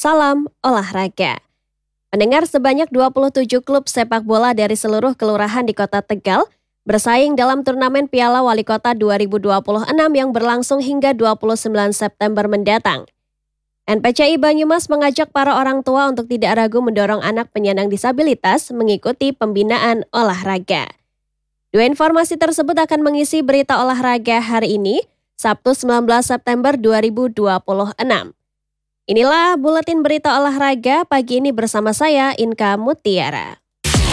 Salam olahraga. Pendengar, sebanyak 27 klub sepak bola dari seluruh kelurahan di Kota Tegal bersaing dalam turnamen Piala Wali Kota 2026 yang berlangsung hingga 29 September mendatang. NPCI Banyumas mengajak para orang tua untuk tidak ragu mendorong anak penyandang disabilitas mengikuti pembinaan olahraga. Dua informasi tersebut akan mengisi berita olahraga hari ini, Sabtu 19 September 2026. Inilah buletin berita olahraga pagi ini bersama saya, Inka Mutiara.